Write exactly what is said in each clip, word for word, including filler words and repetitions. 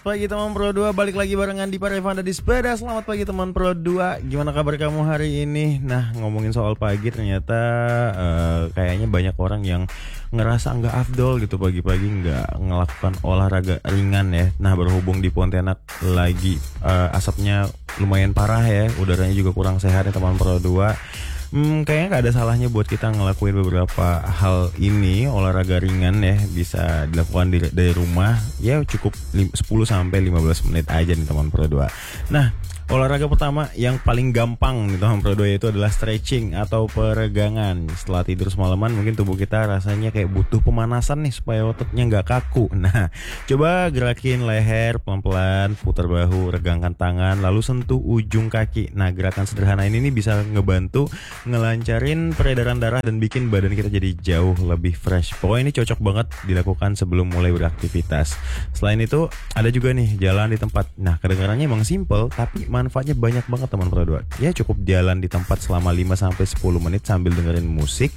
Pagi teman Pro dua, balik lagi barengan di Parevanda di Sepeda. Selamat pagi teman Pro dua, gimana kabar kamu hari ini? Nah, ngomongin soal pagi ternyata uh, kayaknya banyak orang yang ngerasa nggak afdol gitu pagi-pagi nggak ngelakukan olahraga ringan ya. Nah, berhubung di Pontianak lagi uh, asapnya lumayan parah ya, udaranya juga kurang sehat ya teman Pro dua. Hmm, kayaknya gak ada salahnya buat kita ngelakuin beberapa hal ini. Olahraga ringan ya, bisa dilakukan di, dari rumah. Ya cukup sepuluh sampai lima belas menit aja nih teman Pro dua. Nah, olahraga pertama yang paling gampang nih teman Pro dua itu adalah stretching atau peregangan. Setelah tidur semalaman mungkin tubuh kita rasanya kayak butuh pemanasan nih supaya ototnya gak kaku. Nah, coba gerakin leher pelan-pelan, putar bahu, regangkan tangan, lalu sentuh ujung kaki. Nah, gerakan sederhana ini nih bisa ngebantu ngelancarin peredaran darah dan bikin badan kita jadi jauh lebih fresh. Pokoknya ini cocok banget dilakukan sebelum mulai beraktivitas. Selain itu ada juga nih jalan di tempat. Nah, kedengarannya emang simple tapi manfaatnya banyak banget teman Pro dua. Ya cukup jalan di tempat selama lima sampai sepuluh menit sambil dengerin musik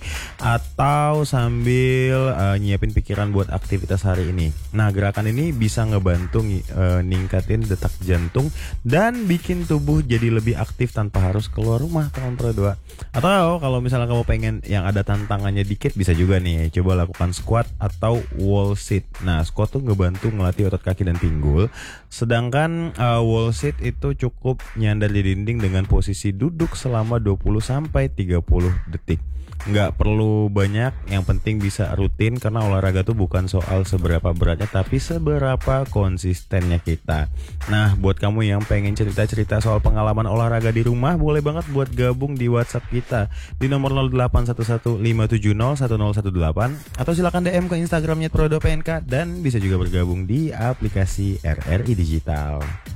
atau sambil uh, nyiapin pikiran buat aktivitas hari ini. Nah, gerakan ini bisa ngebantu uh, ningkatin detak jantung dan bikin tubuh jadi lebih aktif tanpa harus keluar rumah teman Pro dua. Atau kalau misalnya kamu pengen yang ada tantangannya dikit, bisa juga nih coba lakukan squat atau wall sit. Nah, squat tuh ngebantu ngelatih otot kaki dan pinggul. Sedangkan uh, wall sit itu cukup nyandar di dinding dengan posisi duduk selama dua puluh sampai tiga puluh detik. Nggak perlu banyak, yang penting bisa rutin karena olahraga tuh bukan soal seberapa beratnya tapi seberapa konsistennya kita. Nah, buat kamu yang pengen cerita-cerita soal pengalaman olahraga di rumah, boleh banget buat gabung di WhatsApp kita di nomor nol delapan satu satu lima tujuh nol satu nol satu delapan atau silakan D M ke Instagramnya Pro dua P N K dan bisa juga bergabung di aplikasi R R I Digital.